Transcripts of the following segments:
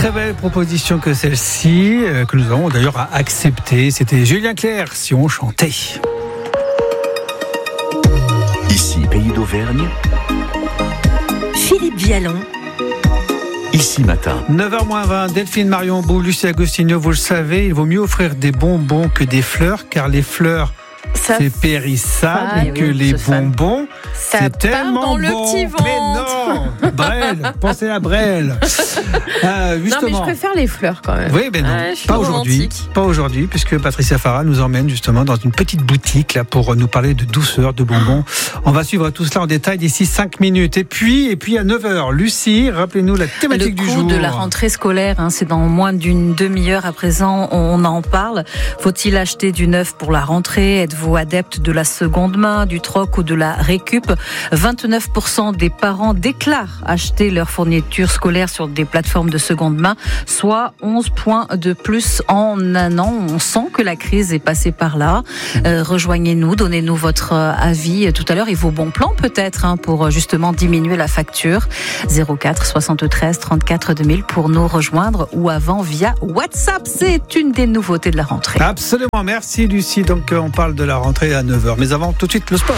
très belle proposition que celle-ci, que nous avons d'ailleurs acceptée. C'était Julien Clerc, Si on chantait. Ici, Pays d'Auvergne. Philippe Vialon. Ici Matin. 9h20, Delphine Marion Boul, Lucie Agostinho, vous le savez, il vaut mieux offrir des bonbons que des fleurs, car les fleurs, c'est périssable, et que les bonbons, c'est tellement dans le bon. petit ventre. Mais non, Brel, pensez à Brel. Non, mais je préfère les fleurs quand même. Oui, mais non, pas aujourd'hui. Pas aujourd'hui, puisque Patricia Farah nous emmène justement dans une petite boutique là pour nous parler de douceur, de bonbons. On va suivre tout cela en détail d'ici 5 minutes. Et puis à 9h, Lucie, rappelez-nous la thématique du jour. Le coût de la rentrée scolaire, c'est dans moins d'une demi-heure à présent, on en parle. Faut-il acheter du neuf pour la rentrée? Êtes-vous adepte de la seconde main, du troc ou de la récup? 29% des parents déclarent acheter leur fourniture scolaire sur des plateformes de seconde main, soit 11 points de plus en un an. On sent que la crise est passée par là. Rejoignez-nous, donnez-nous votre avis tout à l'heure et vos bons plans peut-être pour justement diminuer la facture. 04 73 34 2000 pour nous rejoindre ou avant via WhatsApp. C'est une des nouveautés de la rentrée. Absolument, merci Lucie. Donc on parle de la rentrée à 9h. Mais avant, tout de suite le sport.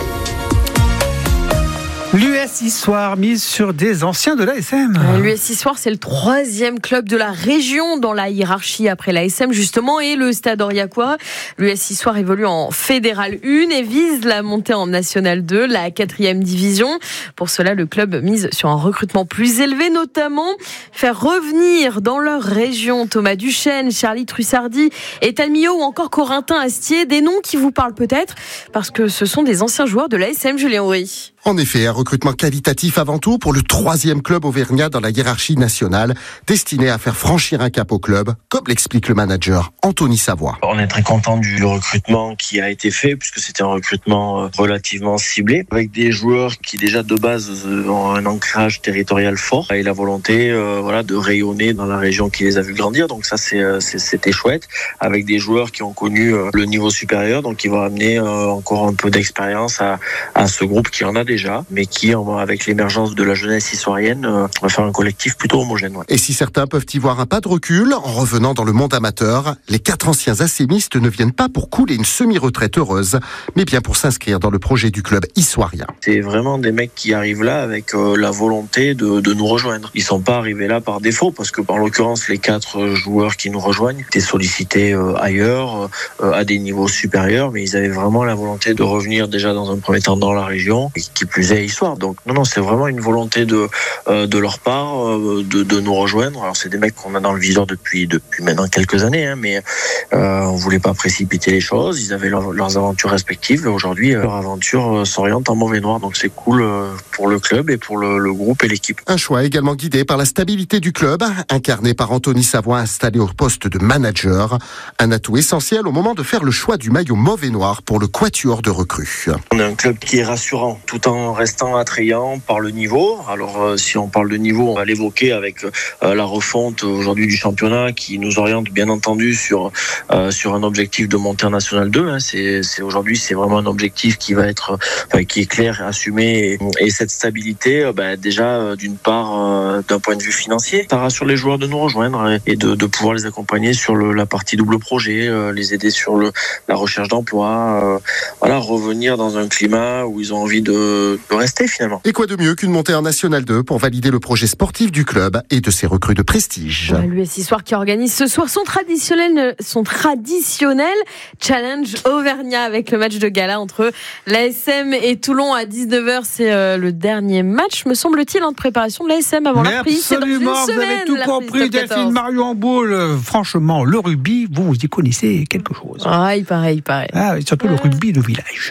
L'US Issoire mise sur des anciens de l'ASM. L'US Issoire, c'est le 3e club de la région dans la hiérarchie après l'ASM justement et le Stade Aurillacois. L'US Issoire évolue en Fédéral 1 et vise la montée en National 2, la 4e division. Pour cela, le club mise sur un recrutement plus élevé, notamment faire revenir dans leur région Thomas Duchesne, Charlie Trussardi, Ethan Millot ou encore Corentin Astier, des noms qui vous parlent peut-être parce que ce sont des anciens joueurs de l'ASM, Julien Henry. En effet, un recrutement qualitatif avant tout pour le 3e club auvergnat dans la hiérarchie nationale, destiné à faire franchir un cap au club, comme l'explique le manager Anthony Savoie. On est très content du recrutement qui a été fait, puisque c'était un recrutement relativement ciblé, avec des joueurs qui déjà de base ont un ancrage territorial fort et la volonté de rayonner dans la région qui les a vus grandir. Donc ça, c'était chouette, avec des joueurs qui ont connu le niveau supérieur, donc qui vont amener encore un peu d'expérience à ce groupe qui en a déjà, mais qui, avec l'émergence de la jeunesse issoirienne, va faire un collectif plutôt homogène. Ouais. Et si certains peuvent y voir un pas de recul, en revenant dans le monde amateur, les 4 anciens assémistes ne viennent pas pour couler une semi-retraite heureuse, mais bien pour s'inscrire dans le projet du club issoirien. C'est vraiment des mecs qui arrivent là avec la volonté de nous rejoindre. Ils sont pas arrivés là par défaut, parce que en l'occurrence, les 4 joueurs qui nous rejoignent étaient sollicités ailleurs, à des niveaux supérieurs, mais ils avaient vraiment la volonté de revenir déjà dans un premier temps dans la région, et qui plus est Issoire. Donc non, c'est vraiment une volonté de leur part de nous rejoindre. Alors c'est des mecs qu'on a dans le viseur depuis maintenant quelques années, mais on voulait pas précipiter les choses. Ils avaient leurs aventures respectives et aujourd'hui leur aventure s'oriente en mauvais noir. Donc c'est cool pour le club et pour le groupe et l'équipe. Un choix également guidé par la stabilité du club, incarné par Anthony Savoie installé au poste de manager. Un atout essentiel au moment de faire le choix du maillot mauvais noir pour le quatuor de recrues. On a un club qui est rassurant tout en restant attrayant par le niveau. Alors si on parle de niveau, on va l'évoquer avec la refonte aujourd'hui du championnat qui nous oriente bien entendu sur un objectif de montée en National 2. C'est aujourd'hui, c'est vraiment un objectif qui va être qui est clair, assumé et cette stabilité déjà d'une part d'un point de vue financier, ça rassure les joueurs de nous rejoindre et de pouvoir les accompagner sur la partie double projet, les aider sur la recherche d'emploi, revenir dans un climat où ils ont envie de rester finalement. Et quoi de mieux qu'une montée en National 2 pour valider le projet sportif du club et de ses recrues de prestige. L'US Issoire qui organise ce soir son traditionnel challenge Auvergnat avec le match de gala entre l'ASM et Toulon à 19h. C'est le dernier match, me semble-t-il, de préparation de l'ASM avant la reprise. Absolument, vous avez tout compris, Delphine Marion Boul. Franchement, le rugby, vous y connaissez quelque chose. Ah, il paraît. Ah, et surtout le rugby de village.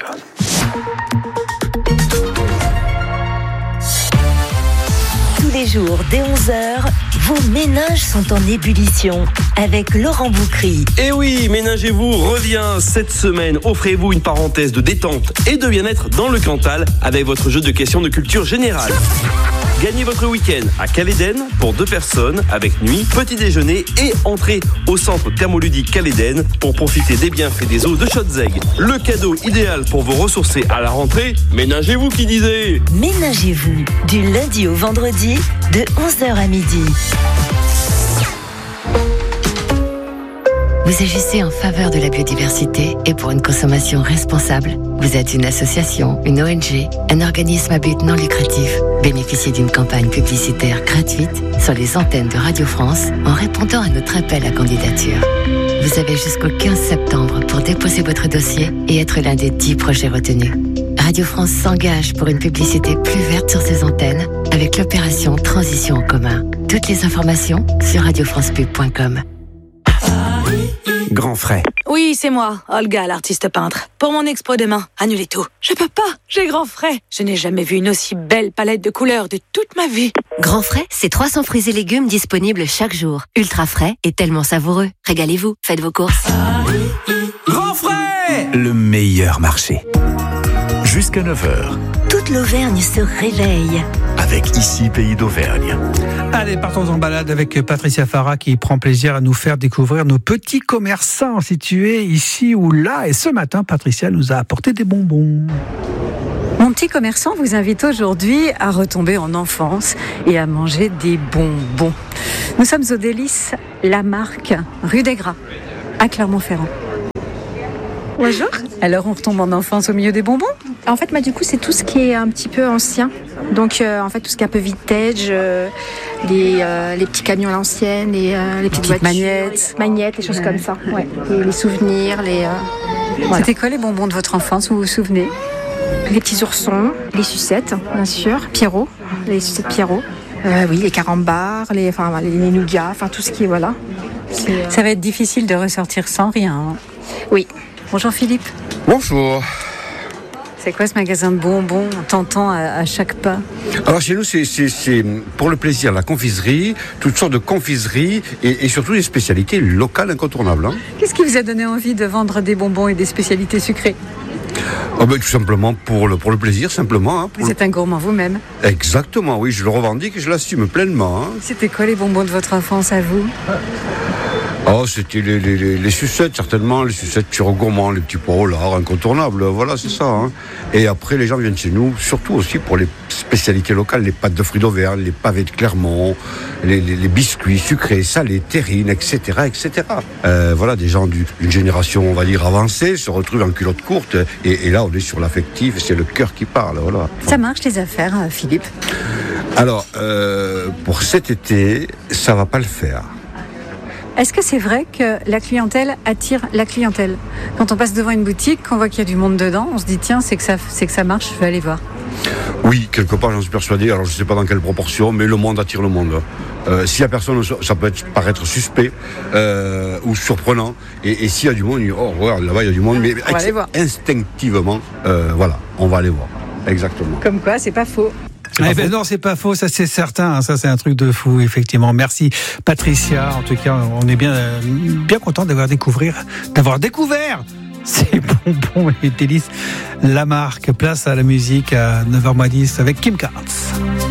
Tous les jours, dès 11h, vos méninges sont en ébullition avec Laurent Boucry. Et oui, Ménagez-vous revient cette semaine. Offrez-vous une parenthèse de détente et de bien-être dans le Cantal avec votre jeu de questions de culture générale. Gagnez votre week-end à Caléden pour 2 personnes avec nuit, petit déjeuner et entrée au centre thermoludique Caléden pour profiter des bienfaits des eaux de Schötzeg. Le cadeau idéal pour vous ressourcer à la rentrée, Ménagez-vous qui disait. Ménagez-vous du lundi au vendredi de 11h à midi. Vous agissez en faveur de la biodiversité et pour une consommation responsable. Vous êtes une association, une ONG, un organisme à but non lucratif. Bénéficiez d'une campagne publicitaire gratuite sur les antennes de Radio France en répondant à notre appel à candidature. Vous avez jusqu'au 15 septembre pour déposer votre dossier et être l'un des 10 projets retenus. Radio France s'engage pour une publicité plus verte sur ses antennes avec l'opération Transition en commun. Toutes les informations sur radiofrancepub.com. Grand frais. Oui, c'est moi, Olga, l'artiste peintre. Pour mon expo demain, annulez tout. Je peux pas, j'ai grand frais. Je n'ai jamais vu une aussi belle palette de couleurs de toute ma vie. Grand frais, c'est 300 fruits et légumes disponibles chaque jour. Ultra frais et tellement savoureux. Régalez-vous, faites vos courses. Grand frais, le meilleur marché. Jusqu'à 9h, Toute l'Auvergne se réveille. avec Ici Pays d'Auvergne. Allez, partons en balade avec Patricia Farah qui prend plaisir à nous faire découvrir nos petits commerçants situés ici ou là. Et ce matin, Patricia nous a apporté des bonbons. Mon petit commerçant vous invite aujourd'hui à retomber en enfance et à manger des bonbons. Nous sommes au Délices La Marque, rue des Gras, à Clermont-Ferrand. Bonjour. Alors on retombe en enfance au milieu des bonbons ? En fait, moi, du coup, c'est tout ce qui est un petit peu ancien. Donc, en fait, tout ce qui est un peu vintage, les petits camions à l'ancienne, les petites voitures, magnettes, les choses comme ça. Ouais. Les souvenirs, voilà. C'était quoi les bonbons de votre enfance, vous vous souvenez ? Les petits oursons, les sucettes, bien sûr, Pierrot, les sucettes Pierrot. Oui, les carambars, les nougats, tout ce qui est, voilà. Ça va être difficile de ressortir sans rien. Hein. Oui. Bonjour Philippe. Bonjour. C'est quoi ce magasin de bonbons ? On t'entend à chaque pas. Alors chez nous, c'est pour le plaisir, la confiserie, toutes sortes de confiseries et surtout des spécialités locales incontournables. Hein. Qu'est-ce qui vous a donné envie de vendre des bonbons et des spécialités sucrées ? Tout simplement pour le plaisir, simplement. Hein, vous êtes un gourmand vous-même ? Exactement, oui, je le revendique et je l'assume pleinement. Hein. C'était quoi les bonbons de votre enfance à vous ? C'était les sucettes, certainement, les sucettes Pierrot gourmand, les petits pois au lard, incontournables, voilà, c'est ça. Hein. Et après, les gens viennent chez nous, surtout aussi pour les spécialités locales, les pâtes de fruits d'Auvergne, les pavés de Clermont, les biscuits sucrés, salés, terrines, etc., etc. Voilà, des gens d'une génération, on va dire, avancée, se retrouvent en culotte courte, et là, on est sur l'affectif, c'est le cœur qui parle, voilà. Ça marche, les affaires, Philippe ? Alors, pour cet été, ça va pas le faire. Est-ce que c'est vrai que la clientèle attire la clientèle ? Quand on passe devant une boutique, qu'on voit qu'il y a du monde dedans, on se dit tiens, c'est que ça marche, je vais aller voir. Oui, quelque part j'en suis persuadé, alors je ne sais pas dans quelle proportion, mais le monde attire le monde. S'il y a personne, ça peut paraître suspect ou surprenant. Et s'il y a du monde, oh regarde, là-bas il y a du monde, mais on va aller voir. Instinctivement, voilà, on va aller voir. Exactement. Comme quoi, c'est pas faux. Non, c'est pas faux, ça c'est certain, ça c'est un truc de fou, effectivement. Merci Patricia, en tout cas on est bien content d'avoir découvert ces bonbons et délices La Marque. Place à la musique à 9h10 avec Kim Carnes.